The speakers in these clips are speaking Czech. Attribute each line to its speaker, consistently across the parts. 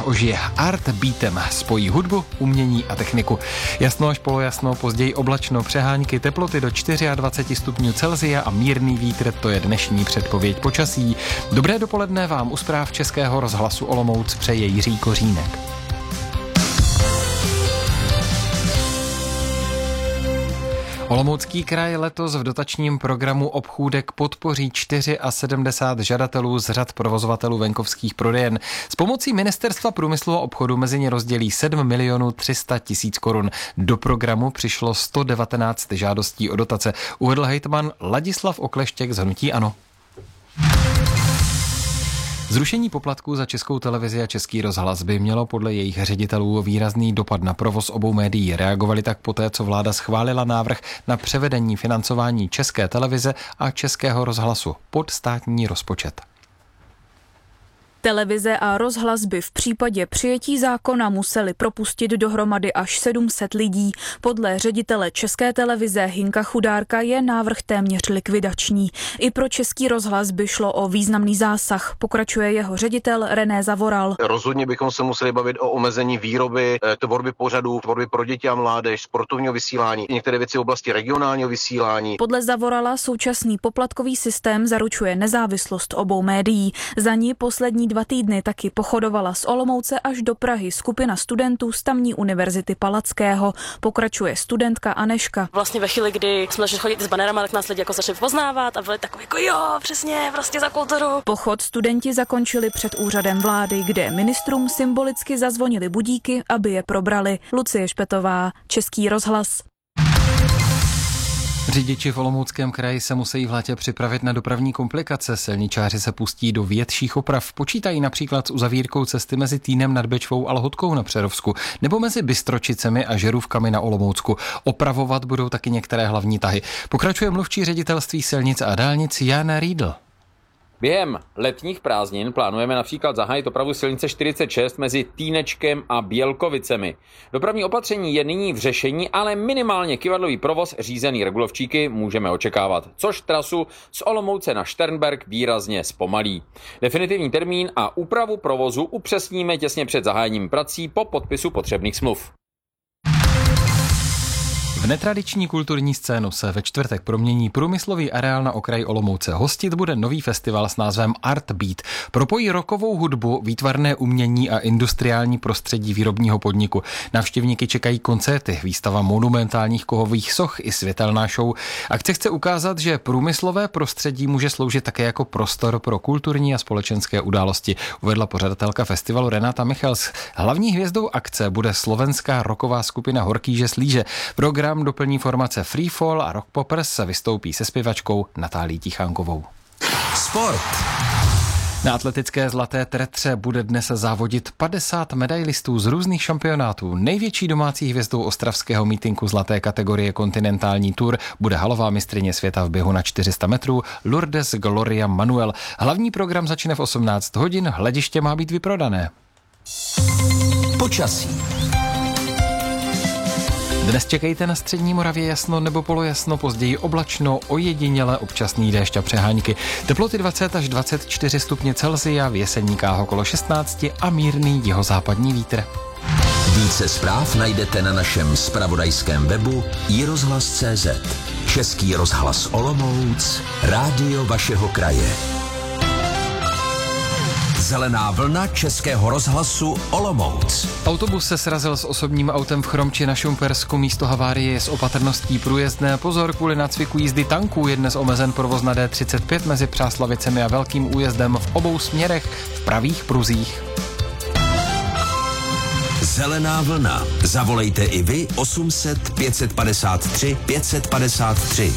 Speaker 1: ožije Art Beatem, spojí hudbu, umění a techniku. Jasno až polojasno, později oblačno, přehánky, teploty do 24 stupňů Celsia a mírný vítr, to je dnešní předpověď počasí. Dobré dopoledne vám u zpráv Českého rozhlasu Olomouc přeje Jiří Kořínek. Olomoucký kraj letos v dotačním programu Obchůdek podpoří 74 žadatelů z řad provozovatelů venkovských prodejen. S pomocí Ministerstva průmyslu a obchodu mezi ně rozdělí 7 300 000 korun. Do programu přišlo 119 žádostí o dotace, uvedl hejtman Ladislav Okleštěk z hnutí ANO. Zrušení poplatků za Českou televizi a Český rozhlas by mělo podle jejich ředitelů výrazný dopad na provoz obou médií. Reagovali tak poté, co vláda schválila návrh na převedení financování České televize a Českého rozhlasu pod státní rozpočet.
Speaker 2: Televize a rozhlas by v případě přijetí zákona museli propustit dohromady až 700 lidí. Podle ředitele České televize Hinka Chudárka je návrh téměř likvidační. I pro Český rozhlas by šlo o významný zásah, pokračuje jeho ředitel René Zavoral.
Speaker 3: Rozhodně bychom se museli bavit o omezení výroby, tvorby pořadů, tvorby pro děti a mládež, sportovního vysílání, některé věci v oblasti regionálního vysílání.
Speaker 2: Podle Zavorala současný poplatkový systém zaručuje nezávislost obou médií. Za ní poslední 2 týdny taky pochodovala z Olomouce až do Prahy skupina studentů z tamní univerzity Palackého. Pokračuje studentka Aneška.
Speaker 4: Vlastně ve chvíli, kdy jsme začali chodit s banerama, tak nás lidi jako začali poznávat a byli takový jako jo, přesně, prostě za kulturu.
Speaker 2: Pochod studenti zakončili před úřadem vlády, kde ministrům symbolicky zazvonili budíky, aby je probrali. Lucie Špetová, Český rozhlas.
Speaker 1: Řidiči v Olomouckém kraji se musí v létě připravit na dopravní komplikace. Silničáři se pustí do větších oprav. Počítají například s uzavírkou cesty mezi Týnem nad Bečvou a Lhotkou na Přerovsku nebo mezi Bystročicemi a Žerůvkami na Olomoucku. Opravovat budou taky některé hlavní tahy. Pokračuje mluvčí ředitelství silnic a dálnic Jana Riedl.
Speaker 5: Během letních prázdnin plánujeme například zahájit opravu silnice 46 mezi Týnečkem a Bělkovicemi. Dopravní opatření je nyní v řešení, ale minimálně kyvadlový provoz řízený regulovčíky můžeme očekávat, což trasu z Olomouce na Šternberk výrazně zpomalí. Definitivní termín a úpravu provozu upřesníme těsně před zahájením prací po podpisu potřebných smluv.
Speaker 1: V netradiční kulturní scénu se ve čtvrtek promění průmyslový areál na okraji Olomouce. Hostit bude nový festival s názvem Art Beat. Propojí rockovou hudbu, výtvarné umění a industriální prostředí výrobního podniku. Návštěvníky čekají koncerty, výstava monumentálních kovových soch i světelná show. Akce chce ukázat, že průmyslové prostředí může sloužit také jako prostor pro kulturní a společenské události, uvedla pořadatelka festivalu Renata Michels. Hlavní hvězdou akce bude slovenská rocková skupina Horkýže Slíže. Program doplní formace Freefall a Rock Poppers, vystoupí se zpěvačkou Natálií Tichánkovou.
Speaker 6: Sport.
Speaker 1: Na atletické zlaté tretře bude dnes závodit 50 medailistů z různých šampionátů. Největší domácí hvězdou ostravského mítinku zlaté kategorie Kontinentální Tour bude halová mistryně světa v běhu na 400 metrů Lourdes Gloria Manuel. Hlavní program začne v 18 hodin, hlediště má být vyprodané.
Speaker 6: Počasí.
Speaker 1: Dnes čekejte na střední Moravě jasno nebo polojasno, později oblačno, ojediněle občasný déšť a přehánky. Teploty 20 až 24 stupně Celsia, v Jeseníkách okolo 16 a mírný jihozápadní vítr.
Speaker 6: Více zpráv najdete na našem zpravodajském webu iRozhlas.cz. Český rozhlas Olomouc, rádio vašeho kraje. Zelená vlna Českého rozhlasu Olomouc.
Speaker 1: Autobus se srazil s osobním autem v Chromči na Šumpersku. Místo havárie je s opatrností průjezdné. Pozor, kvůli nácviku jízdy tanků je dnes omezen provoz na D35 mezi Přáslavicemi a Velkým Újezdem v obou směrech v pravých pruzích.
Speaker 6: Zelená vlna. Zavolejte i vy 800 553 553.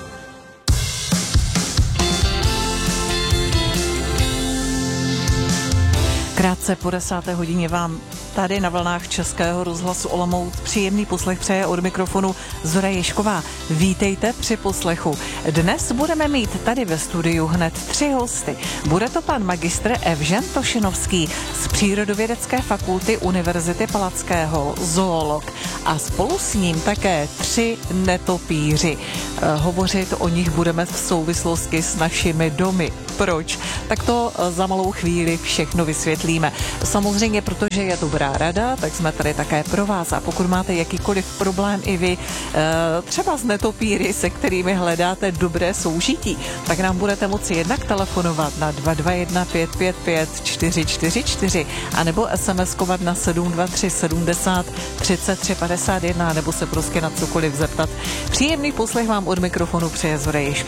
Speaker 7: Krátce po 10. hodině vám tady na vlnách Českého rozhlasu Olomouc příjemný poslech přeje od mikrofonu Zora Ježková. Vítejte při poslechu. Dnes budeme mít tady ve studiu hned 3 hosty. Bude to pan magistr Evžen Tošenovský z Přírodovědecké fakulty Univerzity Palackého, zoolog, a spolu s ním také 3 netopíři. Hovořit o nich budeme v souvislosti s našimi domy. proč, tak to za malou chvíli všechno vysvětlíme. Samozřejmě, protože je dobrá rada, tak jsme tady také pro vás. A pokud máte jakýkoliv problém i vy, třeba s netopíry, se kterými hledáte dobré soužití, tak nám budete moci jednak telefonovat na 221 555 444 anebo SMS-kovat na 723 70 33 51 nebo se prostě na cokoliv zeptat. Příjemný poslech vám od mikrofonu přeje Zora Ježková.